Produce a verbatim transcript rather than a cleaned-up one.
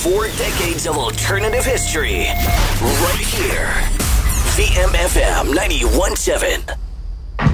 Four decades of alternative history. Right here. V M F M ninety-one point seven.